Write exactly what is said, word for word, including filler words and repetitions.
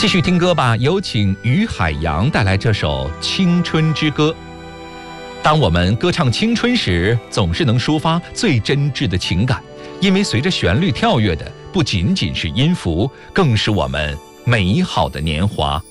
继续听歌吧，有请于海洋带来这首《青春之歌》。当我们歌唱青春时，总是能抒发最真挚的情感，因为随着旋律跳跃的不仅仅是音符，更是我们美好的年华。